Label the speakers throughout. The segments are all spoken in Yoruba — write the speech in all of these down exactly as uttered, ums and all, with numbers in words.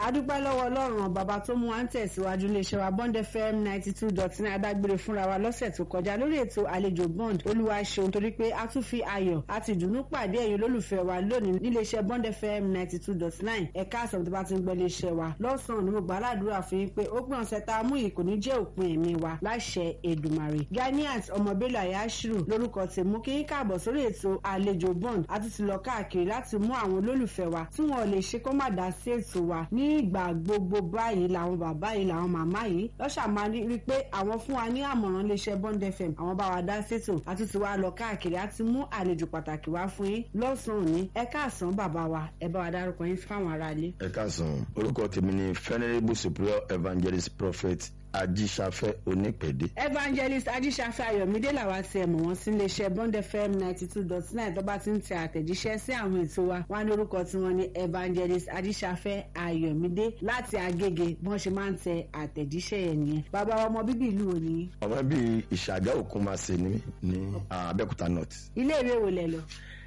Speaker 1: adúpẹ́ lọ́wọ́ ọlọ́run bàbá tó mú wa ń tẹ̀síwájú iléeṣẹ́ wa Bond F M ninety two dot nine adágbére fúnra wa lọ́sẹ̀ tó kọjá lórí ètò àlejò Bond olúwa ṣeun torí pé a tún fi ayọ̀ àti ìdùnnú pàdé ẹ̀yin olólùfẹ́ wa lónìí níléeṣẹ́ Bond F M ninety two dot nine ẹ̀ka àsọ̀rọ̀ tó bá ti ń gbọ́ iléeṣẹ́ wa lọ́sàn-án ni mo gbà ládùúrà fún yín pé ó pín ọ̀sẹ̀ tá a mú yìí kò ní jẹ́ òpin ẹ̀mí wa láṣẹ Èdùmàrè. Ganiat ọmọbélò Ayashiru lórúkọ tèmú kí yín káàbọ̀ sórí ètò àlejò Bond a tún ti lọ káàkiri láti mú àwọn olólùfẹ́ wa tí wọn ò lè ṣe kó má dá sí ètò wa ní ìgbà gbogbo báyìí làwọn bàbá yìí làwọn màmá yìí lọ́ṣà máa rí i pé àwọn fún wa ní àmọ̀ràn iléeṣẹ́ Bond F M àwọn bá wa dá sétò a tún ti wá lọ káàkiri a ti mú àlejò pàtàkì wá fún yín lọ́sàn-án ní ẹ káàsán bàbá wa ẹ bá wa dárúkọ yín fáwọn aráalé.
Speaker 2: ẹ káàsán orúkọ tèmi ni Venerable Superior Evangelist Prophet Ajíṣafẹ́ Onípẹ̀dé.
Speaker 1: Evangelist Ajíṣafẹ́ Ayọ̀mídé làwa ti ẹ̀ mọ̀ wọ́n sí iléeṣẹ́ Bond F M ninety two dot nine tó bá ti ń tẹ àtẹ̀jíṣẹ́ sí àwọn ètò wa wá ní orúkọ tí wọ́n ní Evangelist Ajíṣafẹ́ Ayọ̀mídé láti Agége bí wọ́n ṣe máa ń tẹ àtẹ̀jíṣẹ́ yẹn nìyẹn. bàbá ọmọ bíbí ìlú wo ni.
Speaker 2: ọmọ bíi Ìṣàgá Òkúnmáṣe ní ní Abẹ́òkúta North.
Speaker 1: ilé ìwé wo lẹ lọ.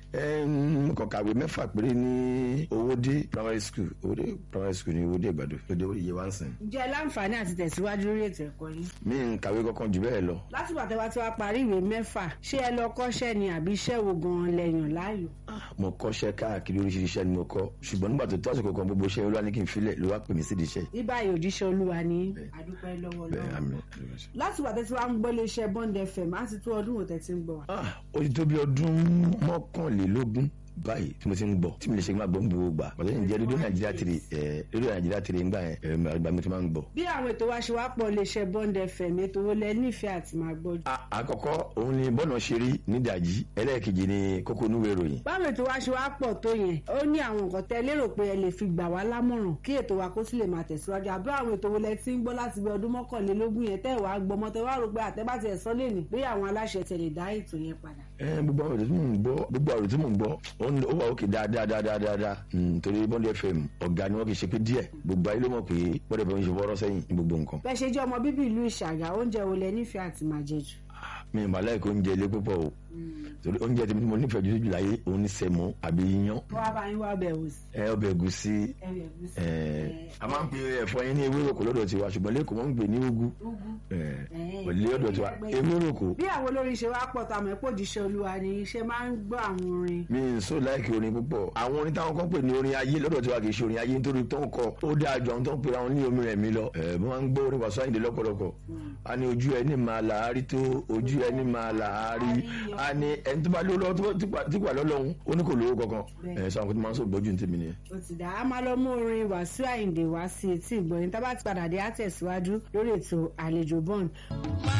Speaker 2: mo kàn kàwé mẹ́fà péré ní Owódé primary school Owódé primary school ní Owódé Ìgbàdo lóde òye wá ń sìn.
Speaker 1: ǹjẹ́ láǹfààní àti tẹ̀síwájú lórí ètò ẹ̀kọ́ yín.
Speaker 2: mi ń kàwé kankan jù bẹ́ẹ̀ lọ.
Speaker 1: láti wà tẹ́wá tí wàá parí ìwé mẹ́fà ṣé ẹ lọ kọ́ṣẹ́ ni àbí iṣẹ́ wo gan-an lẹ́yìn láàyò.
Speaker 2: mo kọ́ṣẹ́ káàkiri oríṣiríṣi iṣẹ́ ni mo kọ́ ṣùgbọ́n nígbà tó tásìkò kan gbogbo iṣẹ́ olúwa ní kí n filẹ̀ ló wá pè mí sídìí iṣẹ́.
Speaker 1: ní báyìí òjíṣẹ́ olúwa ní àdúpẹ́ lọ́wọ́ lọ́wọ́. láti wà tẹ́tí wàá ń gbọ́ iléeṣẹ́ Bond F M á ti tó ọdún òtẹ́tí ń gbọ́ wa.
Speaker 2: ó ti tó bí ọdún mọ́kànlélógún báyìí tí mo ti ń gbọ́ tí mo lè ṣe máa gbọ́ ń gbogbo gbà ọ̀dọ́ yìí ń jẹ́ rédíò nàìjíríà tìrì rédíò nàìjíríà tìrì ńgbà yẹn àgbà mi ti máa ń gbọ́.
Speaker 1: bí àwọn ètò wa ṣe wá pọ̀ iléeṣẹ́ Bond F M ètò wo lẹ nífẹ̀ẹ́ àti máa gbọ́.
Speaker 2: àkọ́kọ́ òun ni bọ́ọ̀nà ṣe rí nídàjí ẹlẹ́ẹ̀kejì ni kókó onúwèé ìròyìn.
Speaker 1: báwọn ètò wa ṣe wá pọ̀ tó yẹn ó ní àwọn nǹkan tẹ́ lérò pé ẹ lè fi gbà wá lámọ̀ràn kí ètò wa kó sì lè máa tẹ̀síwájú àbúrò àwọn ètò wo lẹ ti ń gbọ́ láti bí ọdún mọ́kànlélógún yẹn tẹ́ wàá gbọ́ mọ́tẹ́ wá rò pé àtẹ́bá ti ẹ̀sọ́ lè ní bí àwọn aláṣẹ tẹ̀lé dá ètò yẹn padà.
Speaker 2: ẹ gbogbo àwọn ètò tí mò ń gbọ́ gbogbo àwọn ètò tí mò ń gbọ́ ó wà òkè dáadáadáadáa nítorí Bond F M ọ̀gá ni wọ́n kì í ṣe pé díẹ̀ gbogbo ayé ló mọ̀ pé Bond F M ń ṣe fọ́rọ́ sẹ́yìn ní gbogbo nǹkan.
Speaker 1: bẹ́ẹ̀ ṣe jẹ́ ọmọ bíbí ìlú Ìṣàgá oúnjẹ wo lẹ nífẹ̀ẹ́ àti máa jẹ jù.
Speaker 2: mi ì máa láìkó oúnjẹ ilé púpọ̀ o torí oúnjẹ tí mo nífẹ̀ẹ́ jù jù láyé òun ní sẹ̀mó àbí iyán.
Speaker 1: wọ́n á bá yín wá ọbẹ̀ ẹ̀gúsí.
Speaker 2: ẹ ọbẹ̀ ẹ̀gúsí a máa ń pe ẹ̀fọ́ yẹn ní ewéròkó lọ́dọ̀ tiwa ṣùgbọ́n lẹ́kọ̀ọ́ wọ́n ń pè ní ugu òlé ọ̀dọ̀ tiwa ewéròkó.
Speaker 1: bí àwọn olórin ṣe wá pọ̀ tàmí ẹ̀pọ̀ òjíṣẹ́ olúwa ni ṣe máa ń gbọ́ àwọn orin.
Speaker 2: mi ì so láìkí orin púpọ̀ àwọn orin táwọn kan pè ní orin ayé lọ́dọ̀ tiwa kì í ṣe orin ayé nítorí tó ń kọ ó dáa jọ àwọn tó ń pè àwọn ní omi rẹ̀ mi lọ ẹ̀ mo máa ń gbọ́ orin Wasiu Ayinde lọ́pọ̀lọpọ̀ a ní ojú ẹni máa làárí tó ojú ẹni máa làárí a ní ẹni tó bá lówó lọ́wọ́ tí wà lọ́lọ́hún ó ní kò lówó kankan ẹ̀ sọ àwọn tó máa ń sọ gbọ́jú ní tèmi nìyẹn.
Speaker 1: ó ti dá a máa lọ mú orin Wasiu Ayinde wá sí etí ìgbọ̀nyìn tá bá ti padà dé á tẹ̀síwájú lórí ètò àlejò Bond.